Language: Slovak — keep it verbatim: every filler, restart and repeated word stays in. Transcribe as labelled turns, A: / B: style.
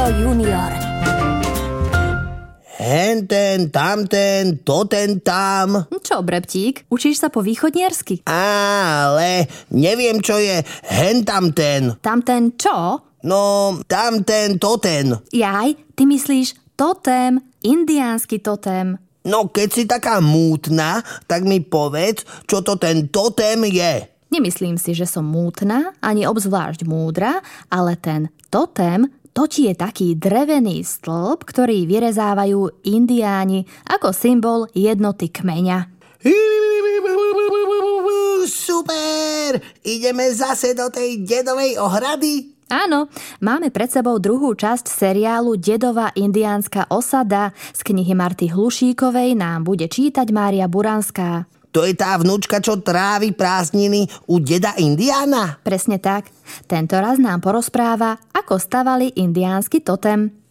A: Mario junior.
B: Henten, tamten, toten tam.
C: Čo, Breptík? Učíš sa po východniersky?
B: Ale neviem, čo je hentamten.
C: Tamten čo?
B: No, tamten, toten.
C: Jaj, ty myslíš totém, indiánsky totém.
B: No, keď si taká mútna, tak mi povedz, čo to ten totém je.
C: Nemyslím si, že som mútna, ani obzvlášť múdra, ale ten totém, to ti je taký drevený stĺp, ktorý vyrezávajú indiáni ako symbol jednoty kmeňa.
B: Super! Ideme zase do tej dedovej ohrady?
C: Áno, máme pred sebou druhú časť seriálu Dedova indiánska osada. Z knihy Marty Hlušíkovej nám bude čítať Mária Buranská.
B: To je tá vnúčka, čo trávi prázdniny u deda Indiána?
C: Presne tak. Tento raz nám porozpráva, ako stavali indiánsky totém.